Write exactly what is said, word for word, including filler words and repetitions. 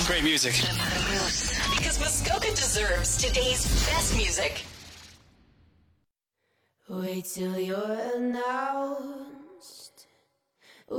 Great music. Because Muskoka deserves today's best music. Wait till you're now.